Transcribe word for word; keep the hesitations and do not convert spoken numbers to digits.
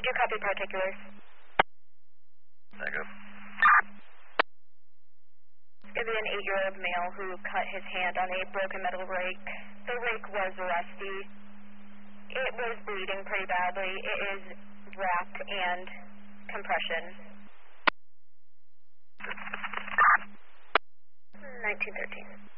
do copy particulars. Negative. It's going to be an eight-year-old male who cut his hand on a broken metal rake. The rake was rusty. It was bleeding pretty badly. It is wrapped and compression. nineteen thirteen.